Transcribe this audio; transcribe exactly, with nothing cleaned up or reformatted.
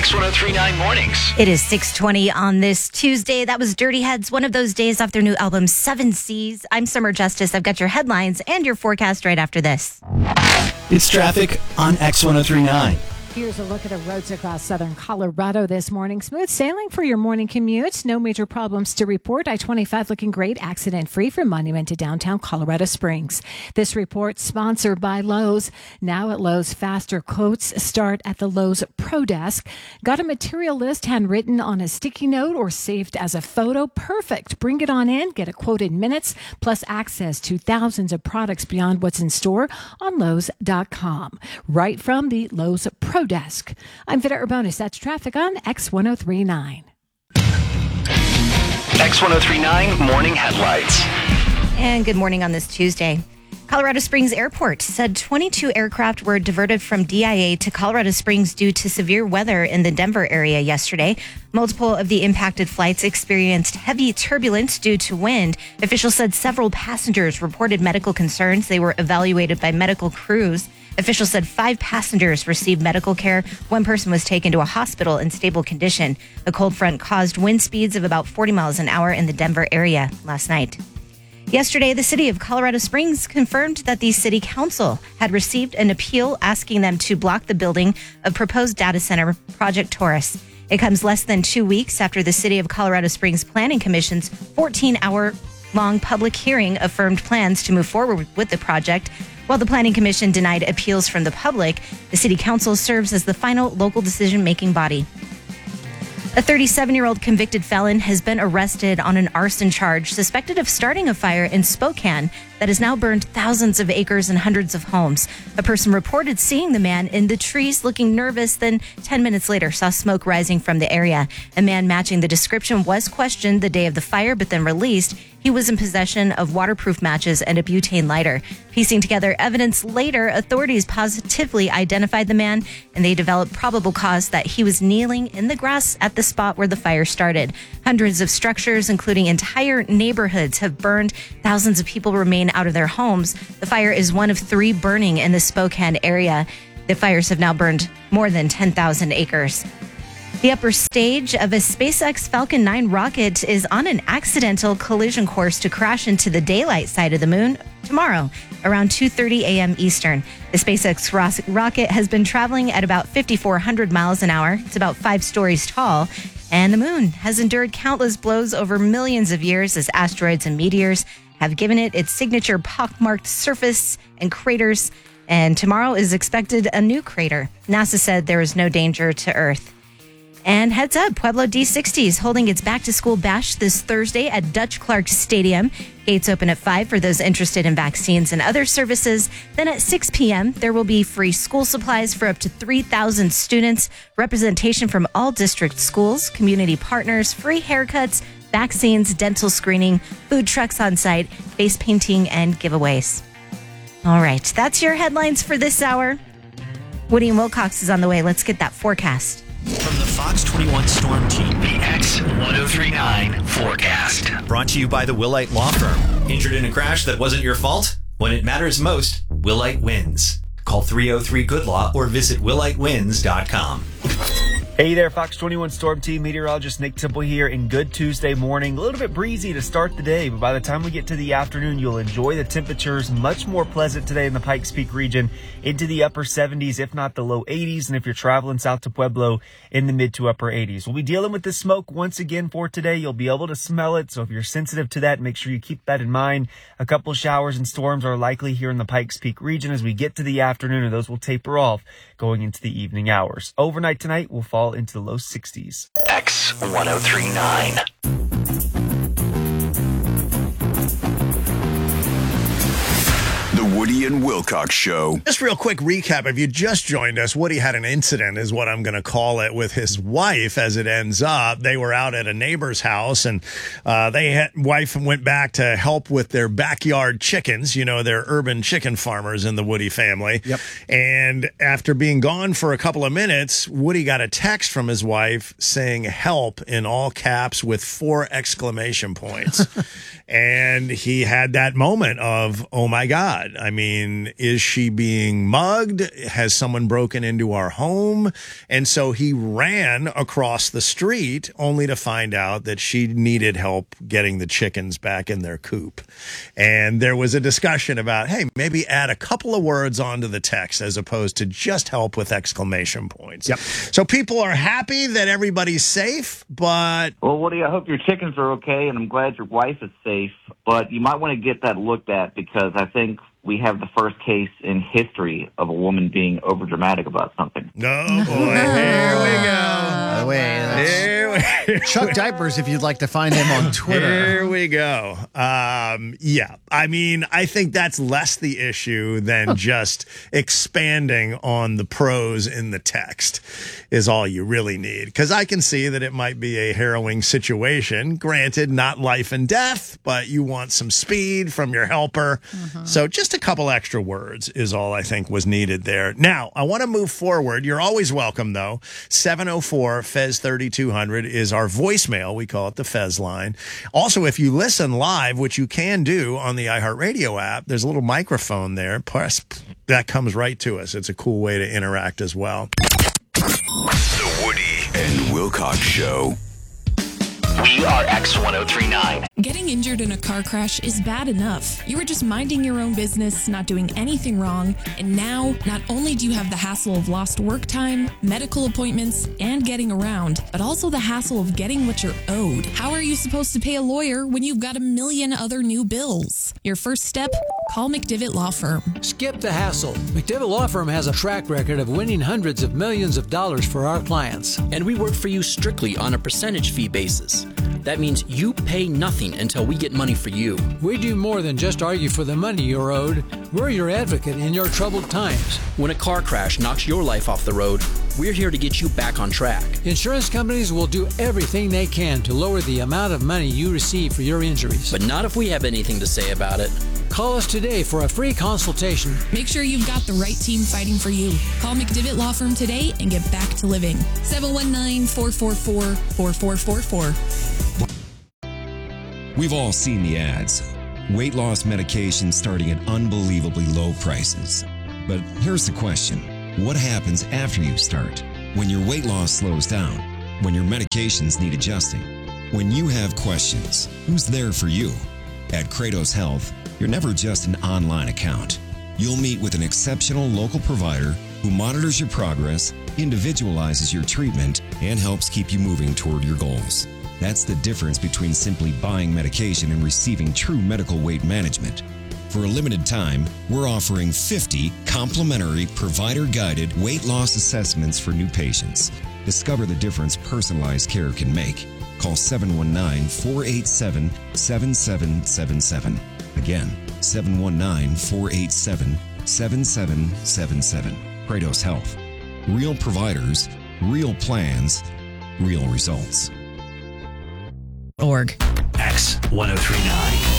X ten thirty-nine Mornings. It is six twenty on this Tuesday. That was Dirty Heads, one of those days off their new album, Seven Seas. I'm Summer Justice. I've got your headlines and your forecast right after this. It's traffic on X ten thirty-nine. Here's a look at the roads across southern Colorado this morning. Smooth sailing for your morning commute. No major problems to report. I twenty-five looking great, accident-free from Monument to downtown Colorado Springs. This report sponsored by Lowe's. Now at Lowe's, faster quotes start at the Lowe's Pro Desk. Got a material list handwritten on a sticky note or saved as a photo? Perfect. Bring it on in. Get a quote in minutes, plus access to thousands of products beyond what's in store on Lowe's dot com. Right from the Lowe's Pro Desk. I'm Vida Urbonis. That's traffic on X ten thirty-nine. X ten thirty-nine Morning Headlights. And good morning on this Tuesday. Colorado Springs Airport said twenty-two aircraft were diverted from D I A to Colorado Springs due to severe weather in the Denver area yesterday. Multiple of the impacted flights experienced heavy turbulence due to wind. Officials said several passengers reported medical concerns. They were evaluated by medical crews. Officials said five passengers received medical care. One person was taken to a hospital in stable condition. A cold front caused wind speeds of about forty miles an hour in the Denver area last night. Yesterday, the city of Colorado Springs confirmed that the city council had received an appeal asking them to block the building of proposed data center Project Taurus. It comes less than two weeks after the city of Colorado Springs Planning Commission's fourteen-hour long public hearing affirmed plans to move forward with the project. While the Planning Commission denied appeals from the public, the City Council serves as the final local decision-making body. A thirty-seven-year-old convicted felon has been arrested on an arson charge, suspected of starting a fire in Spokane that has now burned thousands of acres and hundreds of homes. A person reported seeing the man in the trees looking nervous, then ten minutes later saw smoke rising from the area. A man matching the description was questioned the day of the fire, but then released. He was in possession of waterproof matches and a butane lighter. Piecing together evidence later, authorities positively identified the man, and they developed probable cause that he was kneeling in the grass at the spot where the fire started. Hundreds of structures, including entire neighborhoods, have burned. Thousands of people remain out of their homes. The fire is one of three burning in the Spokane area. The fires have now burned more than ten thousand acres. The upper stage of a SpaceX Falcon nine rocket is on an accidental collision course to crash into the daylight side of the moon tomorrow around two thirty a.m. Eastern. The SpaceX ro- rocket has been traveling at about fifty-four hundred miles an hour. It's about five stories tall. And the moon has endured countless blows over millions of years as asteroids and meteors have given it its signature pockmarked surface and craters. And tomorrow is expected a new crater. NASA said there is no danger to Earth. And heads up, Pueblo D sixty is holding its back-to-school bash this Thursday at Dutch Clark Stadium. Gates open at five for those interested in vaccines and other services. Then at six p.m., there will be free school supplies for up to three thousand students, representation from all district schools, community partners, free haircuts, vaccines, dental screening, food trucks on site, face painting, and giveaways. All right, that's your headlines for this hour. Woody and Wilcox is on the way. Let's get that forecast. From the Fox twenty-one Storm Team, the X ten thirty-nine Forecast. Brought to you by the Willite Law Firm. Injured in a crash that wasn't your fault? When it matters most, Willite wins. Call three oh three good law or visit willite wins dot com. Hey there, Fox twenty-one Storm Team meteorologist Nick Temple here. In good Tuesday morning. A little bit breezy to start the day, but by the time we get to the afternoon, you'll enjoy the temperatures. Much more pleasant today in the Pikes Peak region, into the upper seventies, if not the low eighties. And if you're traveling south to Pueblo, in the mid to upper eighties. We'll be dealing with this smoke once again for today. You'll be able to smell it, so if you're sensitive to that, make sure you keep that in mind. A couple showers and storms are likely here in the Pikes Peak region as we get to the afternoon, and those will taper off going into the evening hours. Overnight tonight will fall into the low sixties. X ten thirty-nine. The Woody and Wilcox Show. Just real quick recap. If you just joined us, Woody had an incident, is what I'm going to call it, with his wife. As it ends up, they were out at a neighbor's house, and uh, they had, wife went back to help with their backyard chickens. You know, they're urban chicken farmers in the Woody family. Yep. And after being gone for a couple of minutes, Woody got a text from his wife saying "help" in all caps with four exclamation points. And he had that moment of, oh my God. I mean, is she being mugged? Has someone broken into our home? And so he ran across the street only to find out that she needed help getting the chickens back in their coop. And there was a discussion about, hey, maybe add a couple of words onto the text as opposed to just help with exclamation points. Yep. So people are happy that everybody's safe, but... Well, Woody, I hope your chickens are okay, and I'm glad your wife is safe. But you might want to get that looked at, because I think we have the first case in history of a woman being overdramatic about something. Oh, boy. Here we go. By the way, that's Here we Chuck Diapers, if you'd like to find him on Twitter. Here we go. Um, yeah, I mean, I think that's less the issue than just expanding on the prose in the text is all you really need. Because I can see that it might be a harrowing situation. Granted, not life and death, but you want some speed from your helper. Mm-hmm. So just a couple extra words is all I think was needed there. Now, I want to move forward. You're always welcome, though. seven oh four F E Z thirty-two hundred is our voicemail. We call it the Fez line. Also, if you listen live, which you can do on the iHeartRadio app, there's a little microphone there. Press, that comes right to us. It's a cool way to interact as well. The Woody and Wilcox Show. We are X ten thirty-nine. Getting injured in a car crash is bad enough. You were just minding your own business, not doing anything wrong, and now not only do you have the hassle of lost work time, medical appointments, and getting around, but also the hassle of getting what you're owed. How are you supposed to pay a lawyer when you've got a million other new bills? Your first step? Call McDivitt Law Firm. Skip the hassle. McDivitt Law Firm has a track record of winning hundreds of millions of dollars for our clients. And we work for you strictly on a percentage fee basis. That means you pay nothing until we get money for you. We do more than just argue for the money you're owed. We're your advocate in your troubled times. When a car crash knocks your life off the road, we're here to get you back on track. Insurance companies will do everything they can to lower the amount of money you receive for your injuries. But not if we have anything to say about it. Call us today for a free consultation. Make sure you've got the right team fighting for you. Call McDivitt Law Firm today and get back to living. seven one nine, four four four, four four four four. We've all seen the ads. Weight loss medication starting at unbelievably low prices. But here's the question. What happens after you start? When your weight loss slows down? When your medications need adjusting? When you have questions, who's there for you? At Kratos Health, you're never just an online account. You'll meet with an exceptional local provider who monitors your progress, individualizes your treatment, and helps keep you moving toward your goals. That's the difference between simply buying medication and receiving true medical weight management. For a limited time, we're offering fifty complimentary provider-guided weight loss assessments for new patients. Discover the difference personalized care can make. Call seven one nine, four eight seven, seven seven seven seven. Again, seven one nine, four eight seven, seven seven seven seven. Kratos Health. Real providers, real plans, real results. Org. X ten thirty-nine.